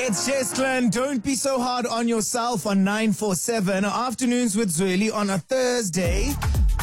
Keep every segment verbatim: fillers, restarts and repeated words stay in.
It's Jesslyn. Don't be so hard on yourself on nine four seven. Afternoons with Zweli on a Thursday.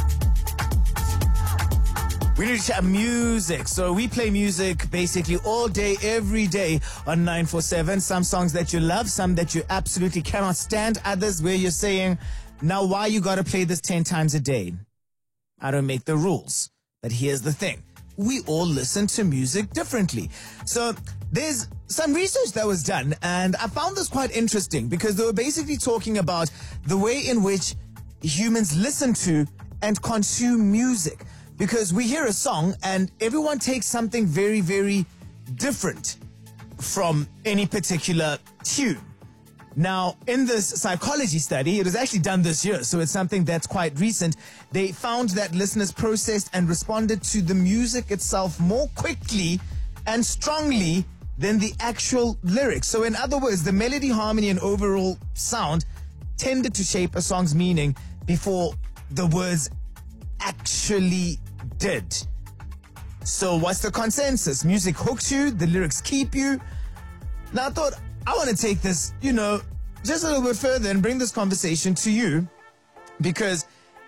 We need to chat music. So we play music basically all day, every day on nine four seven. Some songs that you love, some that you absolutely cannot stand. Others where you're saying, now why you gotta play this ten times a day? I don't make the rules. But here's the thing. We all listen to music differently. So there's some research that was done, and I found this quite interesting because they were basically talking about the way in which humans listen to and consume music. Because we hear a song and everyone takes something very, very different from any particular tune. Now, in this psychology study, it was actually done this year, so it's something that's quite recent. They found that listeners processed and responded to the music itself more quickly and strongly than the actual lyrics. So in other words, the melody, harmony, and overall sound tended to shape a song's meaning before the words actually did. So what's the consensus? Music hooks you, the lyrics keep you. Now I thought, I want to take this, you know, just a little bit further and bring this conversation to you because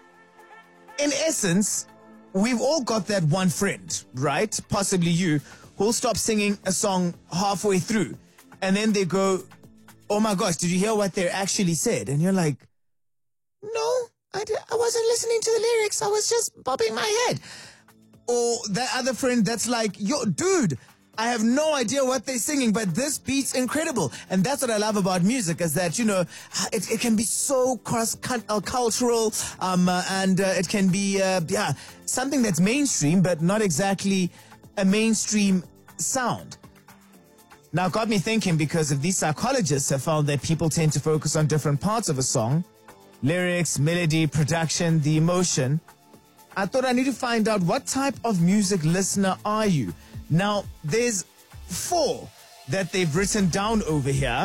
in essence, we've all got that one friend, right? Possibly you, who'll stop singing a song halfway through and then they go, oh my gosh, did you hear what they actually said? And you're like, no, I, d- I wasn't listening to the lyrics. I was just bobbing my head. Or that other friend that's like, yo, dude, I have no idea what they're singing, but this beat's incredible. And that's what I love about music is that, you know, it, it can be so cross-cultural um, uh, and uh, it can be, uh, yeah, something that's mainstream, but not exactly a mainstream sound. Now, it got me thinking because if these psychologists have found that people tend to focus on different parts of a song, lyrics, melody, production, the emotion, I thought I need to find out what type of music listener are you? Now, there's four that they've written down over here,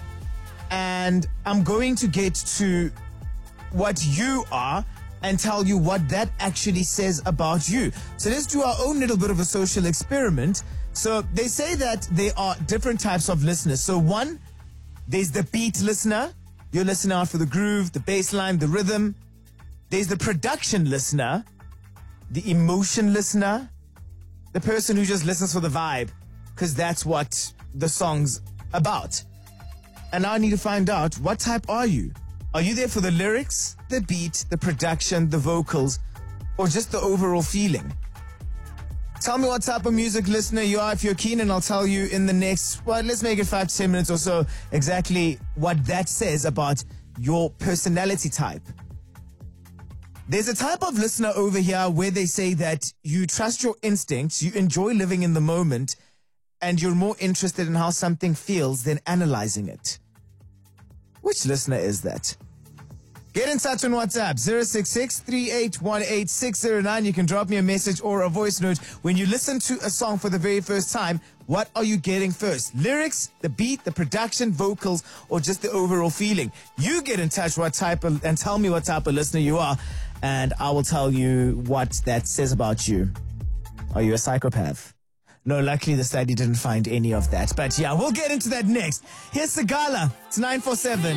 and I'm going to get to what you are and tell you what that actually says about you. So let's do our own little bit of a social experiment. So they say that there are different types of listeners. So one, there's the beat listener. You're listening out for the groove, the bass line, the rhythm. There's the production listener, the emotion listener, the person who just listens for the vibe, because that's what the song's about. And now I need to find out, what type are you? Are you there for the lyrics, the beat, the production, the vocals, or just the overall feeling? Tell me what type of music listener you are if you're keen, and I'll tell you in the next, well, let's make it five to ten minutes or so, exactly what that says about your personality type. There's a type of listener over here where they say that you trust your instincts, you enjoy living in the moment, and you're more interested in how something feels than analyzing it. Which listener is that? Get in touch on WhatsApp, zero six six, three eight one eight, six zero nine. You can drop me a message or a voice note. When you listen to a song for the very first time, what are you getting first? Lyrics, the beat, the production, vocals, or just the overall feeling? You get in touch what type of, and tell me what type of listener you are, and I will tell you what that says about you. Are you a psychopath? No, luckily the study didn't find any of that. But yeah, we'll get into that next. Here's Sigala. It's nine four seven.